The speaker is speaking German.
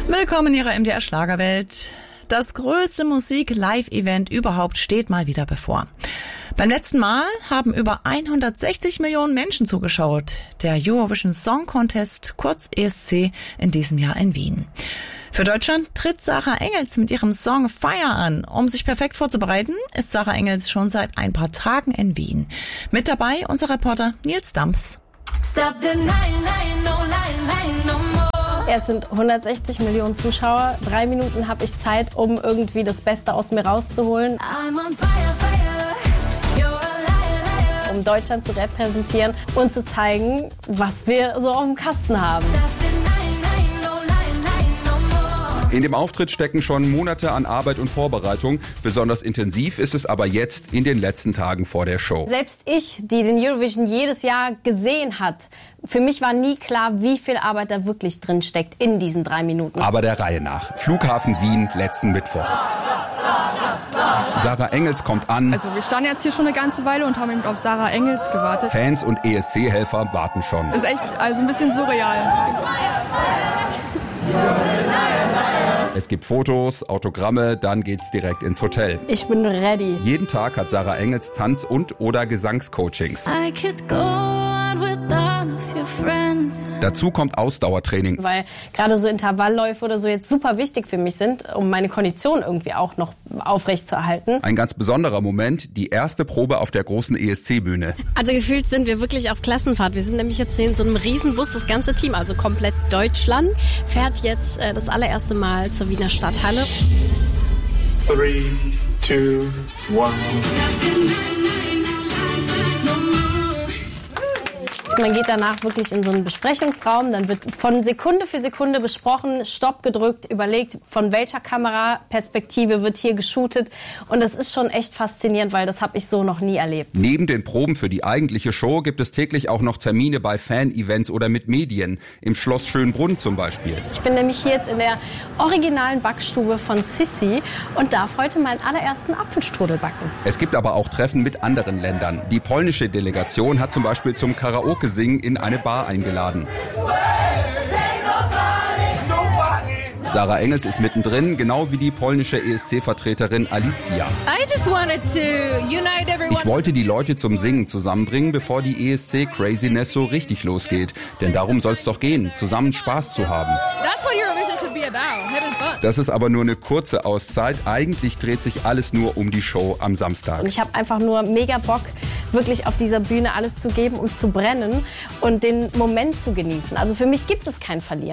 Willkommen in Ihrer MDR-Schlagerwelt. Das größte Musik-Live-Event überhaupt steht mal wieder bevor. Beim letzten Mal haben über 160 Millionen Menschen zugeschaut. Der Eurovision Song Contest, kurz ESC, in diesem Jahr in Wien. Für Deutschland tritt Sarah Engels mit ihrem Song Fire an. Um sich perfekt vorzubereiten, ist Sarah Engels schon seit ein paar Tagen in Wien. Mit dabei unser Reporter Nils Damps. Es sind 160 Millionen Zuschauer. 3 Minuten habe ich Zeit, um irgendwie das Beste aus mir rauszuholen. Um Deutschland zu repräsentieren und zu zeigen, was wir so auf dem Kasten haben. In dem Auftritt stecken schon Monate an Arbeit und Vorbereitung. Besonders intensiv ist es aber jetzt in den letzten Tagen vor der Show. Selbst ich, die den Eurovision jedes Jahr gesehen hat, für mich war nie klar, wie viel Arbeit da wirklich drin steckt in diesen 3 Minuten. Aber der Reihe nach. Flughafen Wien, letzten Mittwoch. Sarah Engels kommt an. Also wir standen jetzt hier schon eine ganze Weile und haben eben auf Sarah Engels gewartet. Fans und ESC-Helfer warten schon. Ist echt also ein bisschen surreal. Es gibt Fotos, Autogramme, dann geht's direkt ins Hotel. Ich bin ready. Jeden Tag hat Sarah Engels Tanz- und/oder Gesangscoachings. Dazu kommt Ausdauertraining. Weil gerade so Intervallläufe oder so jetzt super wichtig für mich sind, um meine Kondition irgendwie auch noch aufrechtzuerhalten. Ein ganz besonderer Moment, die erste Probe auf der großen ESC-Bühne. Also gefühlt sind wir wirklich auf Klassenfahrt. Wir sind nämlich jetzt in so einem Riesenbus, das ganze Team, also komplett Deutschland, fährt jetzt das allererste Mal zur Wiener Stadthalle. 3, 2, 1. Man geht danach wirklich in so einen Besprechungsraum, dann wird von Sekunde für Sekunde besprochen, Stopp gedrückt, überlegt, von welcher Kameraperspektive wird hier geshootet. Und das ist schon echt faszinierend, weil das habe ich so noch nie erlebt. Neben den Proben für die eigentliche Show gibt es täglich auch noch Termine bei Fan-Events oder mit Medien. Im Schloss Schönbrunn zum Beispiel. Ich bin nämlich hier jetzt in der originalen Backstube von Sissi und darf heute meinen allerersten Apfelstrudel backen. Es gibt aber auch Treffen mit anderen Ländern. Die polnische Delegation hat zum Beispiel zum Karaoke-Singen in eine Bar eingeladen. Sarah Engels ist mittendrin, genau wie die polnische ESC-Vertreterin Alicia. Ich wollte die Leute zum Singen zusammenbringen, bevor die ESC-Craziness so richtig losgeht. Denn darum soll es doch gehen, zusammen Spaß zu haben. Das ist aber nur eine kurze Auszeit. Eigentlich dreht sich alles nur um die Show am Samstag. Und ich habe einfach nur mega Bock, wirklich auf dieser Bühne alles zu geben und zu brennen und den Moment zu genießen. Also für mich gibt es kein Verlieren.